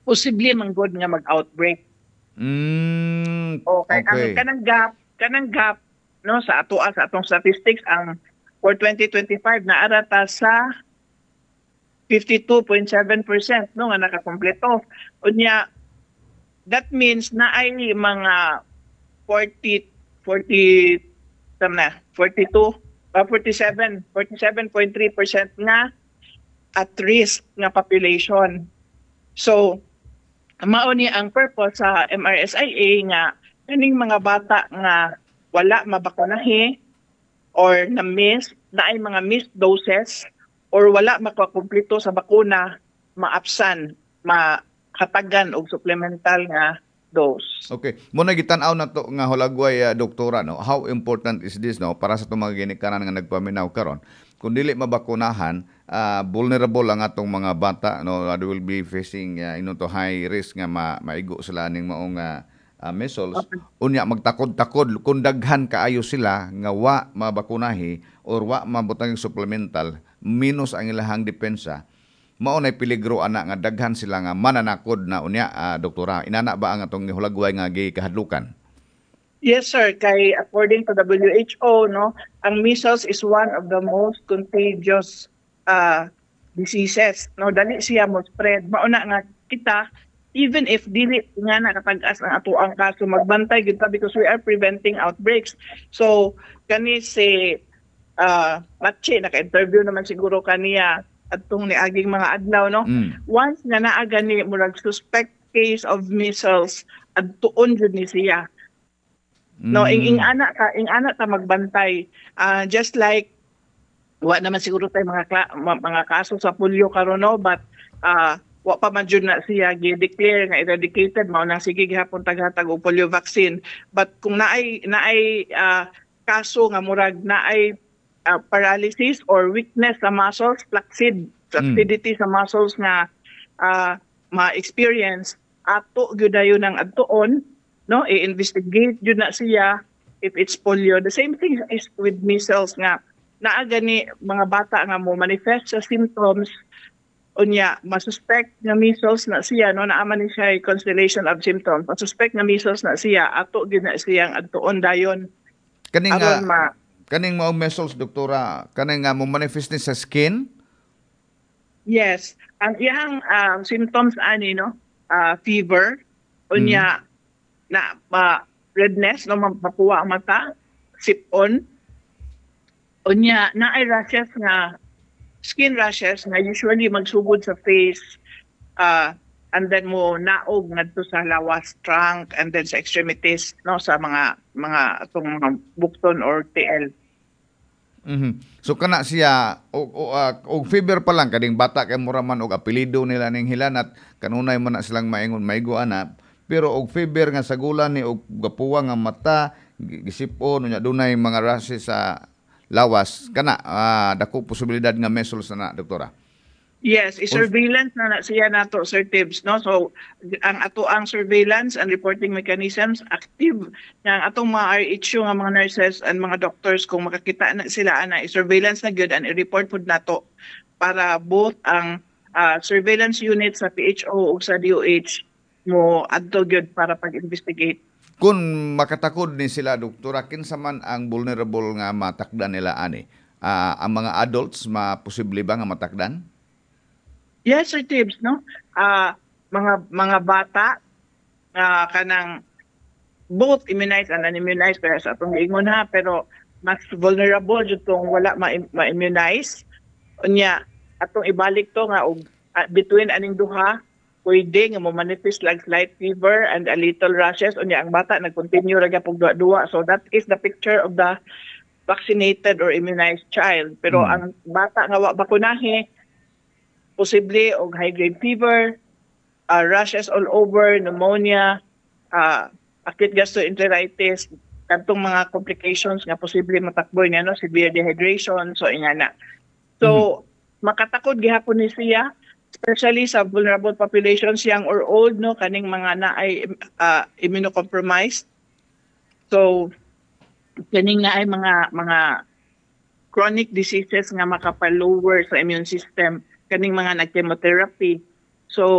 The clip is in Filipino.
posible man gud nga mag-outbreak. Okay, ang Okay. kanang gap no sa atong statistics ang for 2025 naara ta sa 52.7% no nga nakakompleto. Unya that means na ay mga 40 tama na 42 47.3% nga at risk nga population. So mao ni ang purpose sa MRSIA nga kaning mga bata nga wala mabakunahi or na ay mga missed doses or wala makakumpleto sa bakuna, maapsan, makatagan og supplemental nga dose. Okay. Muna gitan-aw na to nga hulagway doktora no. How important is this no para sa itong mga ginikanan nga nagpaminaw karon? Kung dili mabakunahan, vulnerable ang atong mga bata no, they will be facing to high risk nga maigo sila ning maong measles. Unya magtakod-takod kung daghan kaayo sila nga wa mabakunahi or wa mabutang supplemental minus ang ilahang depensa. Mao nay peligro ana nga daghan sila nga mananakod na unya doktora. Inana ba ang atong hulagway nga gikahadlukan? Yes, sir. Kay according to WHO, no, ang measles is one of the most contagious diseases. No, dali siya mo spread. Mauna nga kita, even if dili nga nakatag-as ang ato ang kaso, magbantay gid ta because we are preventing outbreaks. So, kani si Matche, naka-interview naman siguro kaniya atong niaging mga adlaw, no? Once nga naa gani murag suspect case of measles, adtuon jud ni siya. No, ing ana ta magbantay. Just like wa naman siguro tay mga kaso sa polio karon no, but wa pa man jud na siya gi-declare nga eradicated mao nang sige gihapon taghatag og polio vaccine. But kung naay kaso nga murag naay paralysis or weakness sa muscles, flacidity sa muscles nga ma-experience, ato gyud dayon ang adtuon no, i-investigate jud na siya if it's polio. The same thing is with measles nga naa gani mga bata nga mo manifest sa symptoms unya masuspect nga measles na siya no, naa man ni siya constellation of symptoms. Masuspect nga measles na siya, ato gyud na siyang adtuon dayon Kaning aron kaning mao measles doktora, kaning mo manifest ni sa skin? yes, ang iyang symptoms ani no, fever unya na redness no, mapuwa ang mata, sipon unya na ay rashes nga skin rashes nga usually magsugod sa face and then mo naog ngadto sa lawas, trunk, and then sa extremities no, sa mga atong mga bukton or TL. So kana siya og fever pa lang kading bata kay mura man og apelyido nila ning hilanat kanunay man na silang maingon maigo ana pero og fever nga sagulan ni og gapuwa nga mata gisipon unya dunay mga rashes sa lawas kana dako posibilidad nga measles na doktora. Yes, i-surveillance na siya nato, Sir Tibbs, no? So, ang ato ang surveillance and reporting mechanisms active nga ang atong mga RHU nga mga nurses and mga doctors kung makakita na sila ana i-surveillance na gyud and i-report pud nato para both ang surveillance unit sa PHO ug sa DOH mo adto gyud para pag-investigate. Kung makatakod ni sila doktora kinsa man ang vulnerable nga matakdan nila ani? Ang mga adults posible ba nga matakdan? Yes, Sir Tibbs, no? Mga bata kanang both immunized and unimmunized pero sa atong giingon ha, pero mas vulnerable jud tong wala ma-immunize. Unya atong ibalik to nga og between aning duha pwede nga mo manifest like slight fever and a little rashes unya ang bata nag-continue ra gyapon duwa. So that is the picture of the vaccinated or immunized child. Pero ang bata nga wa bakunahe posible og high grade fever, rashes all over, pneumonia, acute gastroenteritis, kantong mga complications nga posible matakboy niya no, severe dehydration, so ingana. So makatakod gihapon ni siya especially sa vulnerable populations, young or old no, kaning mga naay immunocompromised. So kaning naay mga chronic diseases nga makapa-lower sa immune system, kaning mga nag-chemotherapy. So